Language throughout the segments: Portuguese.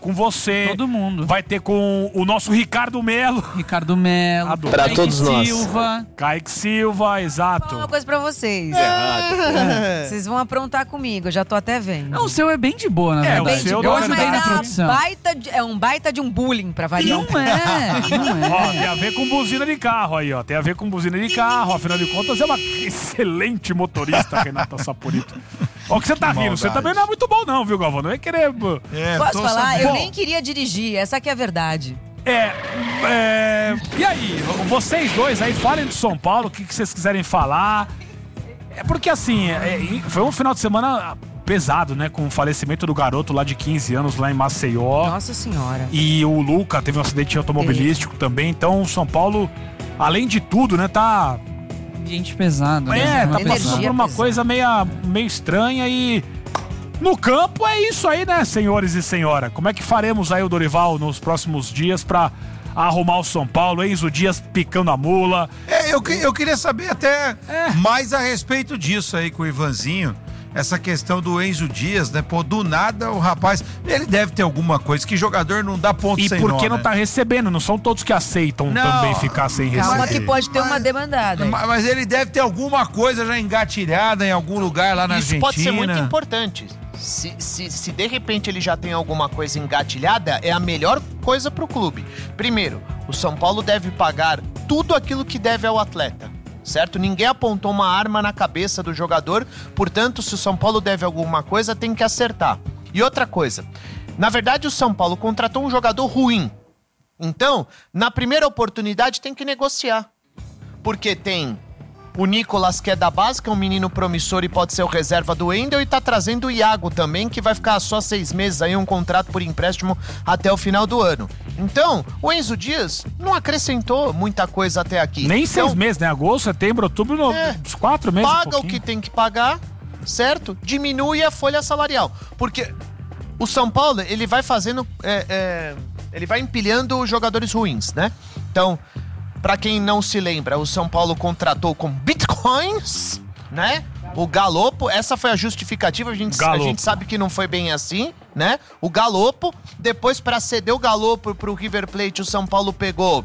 com você. Todo mundo. Vai ter com o nosso Ricardo Melo. Adoro. Pra todos nós. Silva. Kaique Silva, exato. Vou falar uma coisa pra vocês. Vocês vão aprontar comigo, eu já tô até vendo. Não, o seu é bem de boa, na verdade. o seu eu não é ajudei bem na de produção. É um baita de um bullying pra variar. Não é. Ó, tem a ver com buzina de carro aí, ó. Tem a ver com buzina de carro. Afinal de contas, é uma excelente motorista, Renata Saporito. Ó, que você tá rindo. Você também não é muito bom, não, viu, Galvão? Não é querer. Posso falar? Eu nem queria dirigir, essa que é a verdade. E aí, vocês dois aí, falem de São Paulo, o que vocês quiserem falar. É porque assim, foi um final de semana pesado, né? Com o falecimento do garoto lá de 15 anos, lá em Maceió. Nossa senhora. E o Luca teve um acidente automobilístico também. Então, São Paulo, além de tudo, né, tá... Gente pesada. tá passando por uma coisa meio estranha e... No campo é isso aí, né, senhores e senhora? Como é que faremos aí o Dorival nos próximos dias pra arrumar o São Paulo? Enzo Dias picando a mula. Eu queria saber até mais a respeito disso aí com o Ivanzinho. Essa questão do Enzo Dias, né? Pô, do nada o rapaz, ele deve ter alguma coisa, que jogador não dá ponto sem nó, E porque não tá recebendo, não são todos que aceitam também ficar sem receber. Calma que pode ter uma demandada. Mas ele deve ter alguma coisa já engatilhada em algum lugar lá na Argentina. Isso pode ser muito importante. Se de repente ele já tem alguma coisa engatilhada, é a melhor coisa pro clube. Primeiro, o São Paulo deve pagar tudo aquilo que deve ao atleta, certo? Ninguém apontou uma arma na cabeça do jogador, portanto, se o São Paulo deve alguma coisa, tem que acertar. E outra coisa, na verdade o São Paulo contratou um jogador ruim. Então, na primeira oportunidade tem que negociar. Porque tem o Nicolas, que é da base, que é um menino promissor e pode ser o reserva do Wendel, e tá trazendo o Iago também, que vai ficar só 6 meses aí, um contrato por empréstimo até o final do ano. Então, o Enzo Dias não acrescentou muita coisa até aqui. Nem 6 meses, né? Agosto, setembro, outubro, uns 4 meses. Paga o que tem que pagar, certo? Diminui a folha salarial. Porque o São Paulo, ele vai fazendo... ele vai empilhando jogadores ruins, né? Então... Pra quem não se lembra, o São Paulo contratou com bitcoins, né? O Galopo, essa foi a justificativa, a gente sabe que não foi bem assim, né? O Galopo, depois pra ceder o Galopo pro River Plate, o São Paulo pegou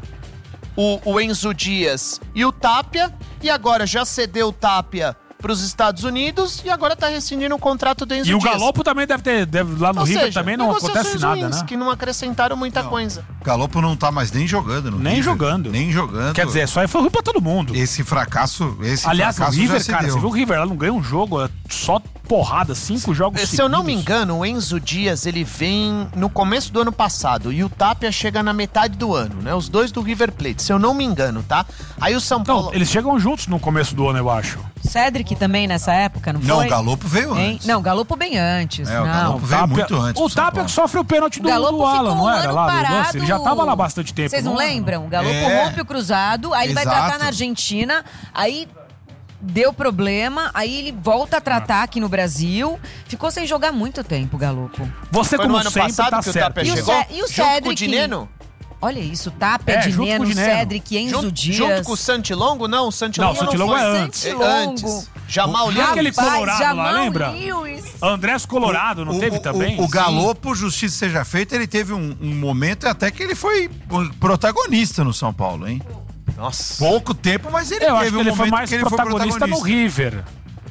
o Enzo Dias e o Tapia, e agora já cedeu o Tapia pros Estados Unidos e agora tá rescindindo o contrato do Enzo Dias. E o Galopo também deve lá no River também não acontece nada, né? Que não acrescentaram muita coisa. O Galopo não tá mais nem jogando no Nem River. jogando. Nem jogando. Quer dizer, só foi ruim pra todo mundo. Esse fracasso Aliás, o River, cara, deu. você viu o River, ela não ganha um jogo, é só porrada, 5 jogos seguidos. Se eu não me engano, o Enzo Dias, ele vem no começo do ano passado e o Tapia chega na metade do ano, né? Os dois do River Plate, se eu não me engano, tá? Aí o São Paulo... Não, eles chegam juntos no começo do ano, eu acho. Cedric também nessa época, não foi? Não, o Galopo veio antes. Não, o Galopo bem antes. O Galopo veio muito antes. O Tapia que sofre o pênalti do Alan, não era? Lá do lance. Ele já tava lá há bastante tempo. Vocês não lembram? O Galopo rompe o cruzado, aí ele vai tratar na Argentina, aí... Deu problema, aí ele volta a tratar aqui no Brasil. Ficou sem jogar muito tempo, Galopo. Você, foi como no ano sempre, passado tá que certo. o Tapia chegou? E o Junto Cedric? com o Dineno? Olha isso, Tapia, Dineno, Cedric, Enzo Dias. Junto com o Santilongo? Não, o Santilongo não foi. é antes. Antes. Jamal Lewis. Aquele Colorado Jamal lá, lembra? Lewis. Andrés Colorado, não teve também? O Galopo, justiça seja feita, ele teve um momento até que ele foi protagonista no São Paulo, hein? Nossa. Pouco tempo, mas ele Eu teve acho que ele foi mais protagonista no River.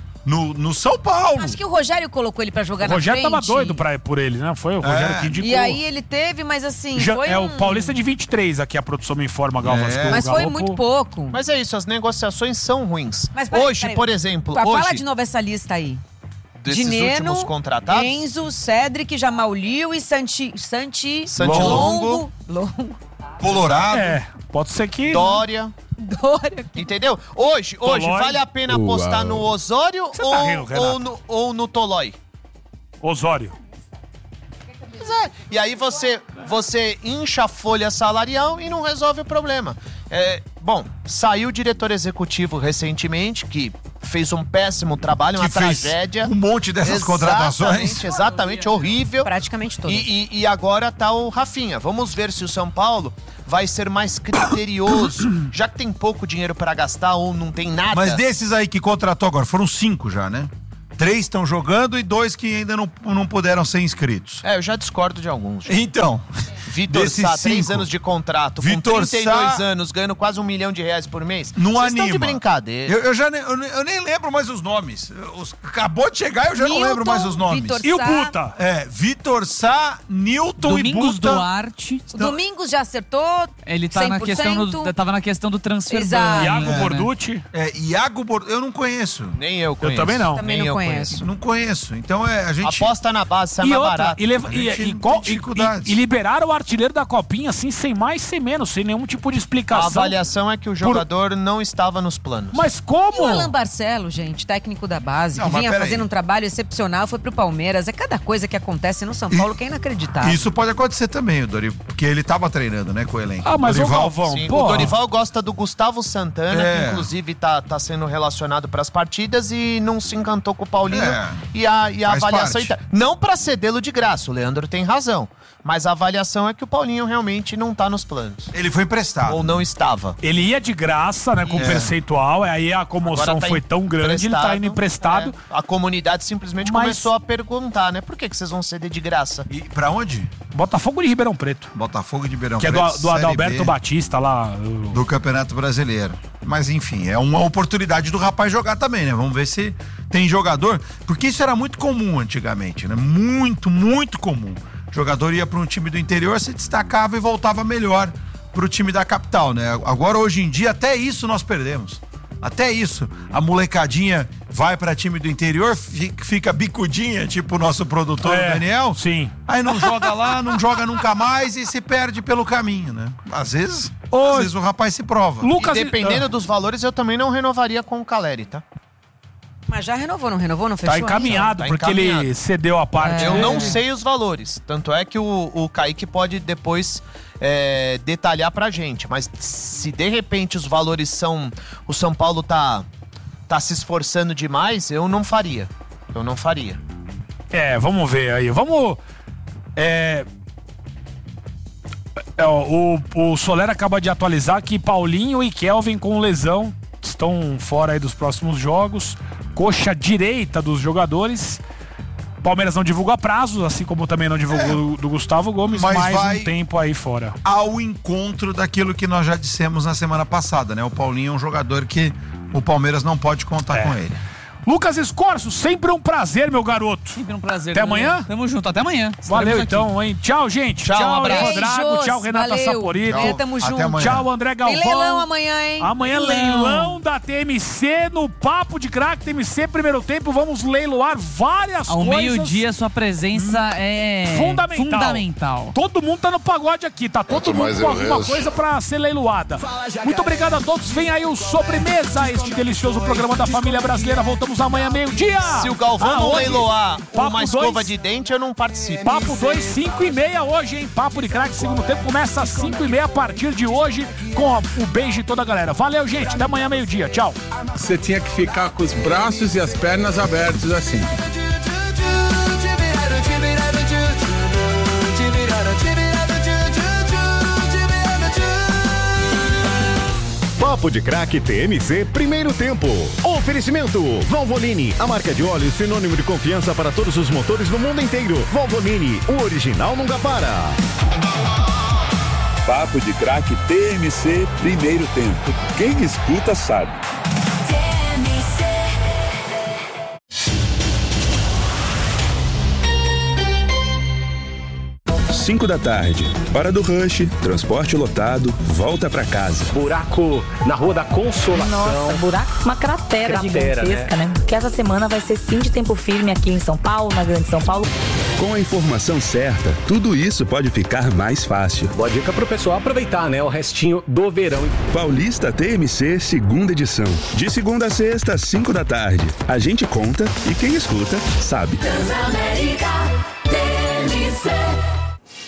No São Paulo. Acho que o Rogério colocou ele pra jogar na frente. O Rogério tava doido por ele, né? Foi o Rogério que indicou. E aí ele teve, mas assim, o Paulista de 23, aqui a produção me informa, Galvas. Mas foi muito pouco. Mas é isso, as negociações são ruins. Mas hoje, por exemplo... Fala de novo essa lista aí. Desses Dineno, últimos contratados? Enzo, Cedric, Jamal Lewis, Longo. Colorado. Pode ser que... Dória. Entendeu? Hoje vale a pena apostar no Osório ou no Tolói? Osório. E aí você incha a folha salarial e não resolve o problema. Bom, saiu o diretor executivo recentemente, que fez um péssimo trabalho, uma tragédia. Um monte dessas contratações. Exatamente, horrível. Praticamente todas. E agora tá o Rafinha. Vamos ver se o São Paulo vai ser mais criterioso, já que tem pouco dinheiro pra gastar ou não tem nada. Mas desses aí que contratou agora, foram 5 já, né? 3 estão jogando e 2 que ainda não puderam ser inscritos. Eu já discordo de alguns. Então, Vitor Sá, 3 anos de contrato, Vitor com 32 Sá, anos, ganhando quase R$1 milhão por mês. Não Vocês anima. estão de brincadeira. Eu nem lembro mais os nomes. Acabou de chegar, eu já não lembro mais os nomes. Vitor E o Sá. Guta? Vitor Sá, Newton Domingos e Buta. Duarte. O Domingos já acertou. Ele tá na 100%. tava na questão do transfer Exato. ban, Iago né? Borducci? Iago Borducci, eu não conheço. Nem eu conheço. também não. Também Nem não eu conheço. Não conheço. Então a gente... Aposta na base, sai E mais outra, barato. e liberaram o artilheiro da Copinha, assim, sem mais, sem menos, sem nenhum tipo de A explicação. avaliação é que o jogador não estava nos planos. Mas E o como? Alan Barcelo, gente, técnico da base, Não, que mas vinha peraí. fazendo um trabalho excepcional, foi pro Palmeiras. É cada coisa que acontece no São Paulo que é inacreditável. Isso pode acontecer também, Dorival, porque ele tava treinando, né, com o elenco. Ah, mas o Dorival, Galvão, Sim, pô. o Dorival gosta do Gustavo Santana, É. que inclusive tá sendo relacionado pras partidas e não se encantou com o Paulinho. É. E a Faz avaliação... parte. Não pra cedê-lo de graça, o Leandro tem razão. Mas a avaliação é que o Paulinho realmente não tá nos planos. Ele foi emprestado. Ou não estava. Ele ia de graça, né, com percentual, aí a comoção Agora tá foi tão grande, ele tá indo emprestado. É. A comunidade simplesmente Mas- começou a perguntar, né? Por que vocês vão ceder de graça? E pra onde? Botafogo de Ribeirão Preto. Botafogo de Ribeirão Que é Preto, do Adalberto Série B Batista lá. do Campeonato Brasileiro. Mas enfim, é uma oportunidade do rapaz jogar também, né? Vamos ver se tem jogador, porque isso era muito comum antigamente, né? Muito, muito comum. O jogador ia para um time do interior, se destacava e voltava melhor pro time da capital, né? Agora, hoje em dia, até isso nós perdemos. Até isso. A molecadinha vai pra time do interior, fica bicudinha, tipo o nosso produtor Daniel. Sim. Aí não joga lá, não joga nunca mais e se perde pelo caminho, né? Às vezes o rapaz se prova. Lucas, E dependendo dos valores, eu também não renovaria com o Caleri, tá? Mas já renovou, não renovou? Não fechou tá encaminhado, Tá porque encaminhado. ele cedeu a parte. Eu dele. não sei os valores. Tanto é que o Kaique pode depois detalhar pra gente. Mas se de repente os valores são... O São Paulo tá se esforçando demais, eu não faria. Eu não faria. Vamos ver aí. Vamos... O Soler acaba de atualizar que Paulinho e Kelvin com lesão estão fora aí dos próximos jogos. Coxa direita dos jogadores. Palmeiras não divulga prazos, assim como também não divulgou do Gustavo Gomes, Mas mais vai um tempo aí fora. Ao encontro daquilo que nós já dissemos na semana passada, né? O Paulinho é um jogador que o Palmeiras não pode contar com ele. Lucas Escorço, sempre um prazer, meu garoto. Sempre um prazer. Até amanhã? Tamo junto, até amanhã. Valeu Estaremos aqui. então, hein? Tchau, gente. Tchau, um Ivan abraço. Drago, Beijos, tchau, Renata valeu. Saporito. Tamo Até junto. amanhã. Tchau, André Galvão. Tem leilão amanhã, hein? Amanhã leilão da TMC no Papo de Craque TMC, primeiro tempo, vamos leiloar várias Ao coisas. meio-dia, sua presença é fundamental. Todo mundo tá no pagode aqui, tá todo mundo com alguma coisa pra ser leiloada. Muito obrigado a todos, vem aí o Sobremesa, este delicioso programa da família brasileira, voltamos amanhã meio-dia. Se o Galvão não Aonde? leiloar Papo uma escova de dente, eu não participo. Papo 2, 5h30 hoje, hein? Papo de Craque, segundo tempo, começa às 5h30 a partir de hoje, com o beijo de toda a galera. Valeu, gente, até amanhã meio-dia, tchau. Você tinha que ficar com os braços e as pernas abertos assim. Papo de Craque TMC, primeiro tempo. Oferecimento: Valvoline, a marca de óleo sinônimo de confiança para todos os motores do mundo inteiro. Valvoline, o original nunca para. Papo de Craque TMC, primeiro tempo. Quem escuta sabe. 5 da tarde, hora do rush, transporte lotado, volta pra casa. Buraco na Rua da Consolação. Nossa, buraco, uma cratera gigantesca, né? Que essa semana vai ser sim de tempo firme aqui em São Paulo, na Grande São Paulo. Com a informação certa, tudo isso pode ficar mais fácil. Boa dica pro pessoal aproveitar, né? O restinho do verão. Paulista TMC, segunda edição. De segunda a sexta, 5 da tarde. A gente conta e quem escuta, sabe.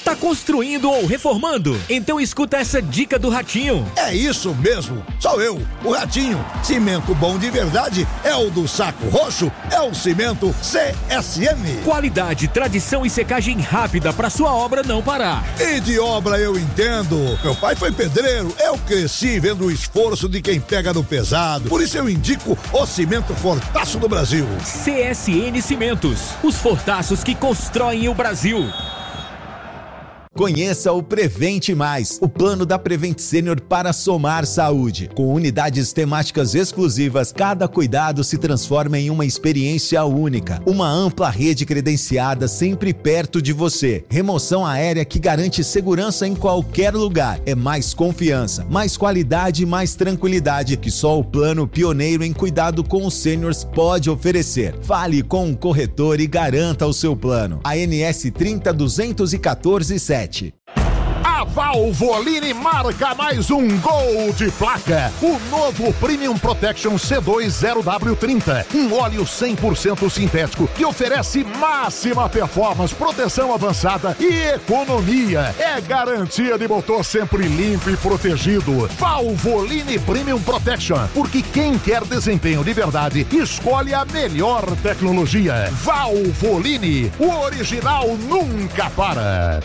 Tá construindo ou reformando? Então escuta essa dica do Ratinho. É isso mesmo, sou eu, o Ratinho. Cimento bom de verdade é o do Saco Roxo, é o cimento CSM. Qualidade, tradição e secagem rápida pra sua obra não parar. E de obra eu entendo. Meu pai foi pedreiro, eu cresci vendo o esforço de quem pega no pesado. Por isso eu indico o cimento Fortaço do Brasil. CSN Cimentos, os fortaços que constroem o Brasil. Conheça o Prevente Mais, o plano da Prevent Senior para somar saúde. Com unidades temáticas exclusivas, cada cuidado se transforma em uma experiência única. Uma ampla rede credenciada sempre perto de você. Remoção aérea que garante segurança em qualquer lugar. É mais confiança, mais qualidade e mais tranquilidade que só o plano pioneiro em cuidado com os seniors pode oferecer. Fale com um corretor e garanta o seu plano. ANS 302147. A Valvoline marca mais um gol de placa. O novo Premium Protection C2 0W30. Um óleo 100% sintético que oferece máxima performance, proteção avançada e economia. É garantia de motor sempre limpo e protegido. Valvoline Premium Protection. Porque quem quer desempenho de verdade, escolhe a melhor tecnologia. Valvoline. O original nunca para.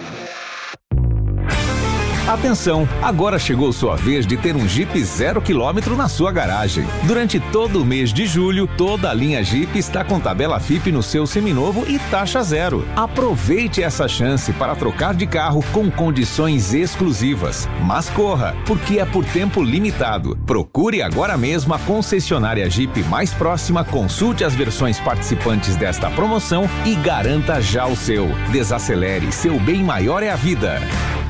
Atenção, agora chegou sua vez de ter um Jeep 0 km na sua garagem. Durante todo o mês de julho, toda a linha Jeep está com tabela FIP no seu seminovo e taxa zero. Aproveite essa chance para trocar de carro com condições exclusivas. Mas corra, porque é por tempo limitado. Procure agora mesmo a concessionária Jeep mais próxima, consulte as versões participantes desta promoção e garanta já o seu. Desacelere, seu bem maior é a vida.